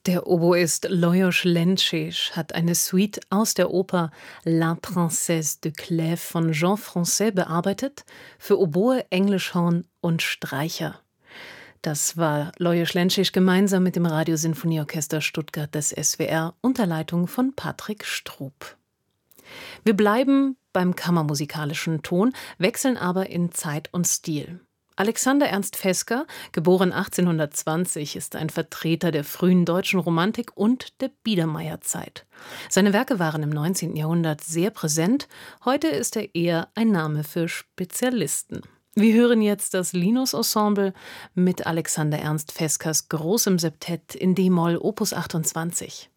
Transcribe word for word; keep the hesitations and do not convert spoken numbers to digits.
Der Oboist Lajos Lencsés hat eine Suite aus der Oper La Princesse de Clèves von Jean Francais bearbeitet für Oboe, Englischhorn und Streicher. Das war Lajos Lencsés gemeinsam mit dem Radiosinfonieorchester Stuttgart des S W R unter Leitung von Patrick Strub. Wir bleiben beim kammermusikalischen Ton, wechseln aber in Zeit und Stil. Alexander Ernst Vesper, geboren achtzehnhundertzwanzig, ist ein Vertreter der frühen deutschen Romantik und der Biedermeierzeit. Seine Werke waren im neunzehnten Jahrhundert sehr präsent, heute ist er eher ein Name für Spezialisten. Wir hören jetzt das Linus-Ensemble mit Alexander Ernst Vespers großem Septett in d-Moll Opus achtundzwanzig.